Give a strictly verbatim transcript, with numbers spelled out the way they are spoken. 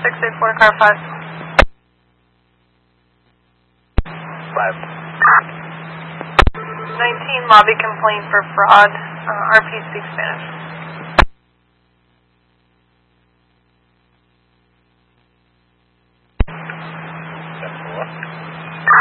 six eight four, car five. Five. nineteen, lobby complaint for fraud. Uh, R P speaks Spanish.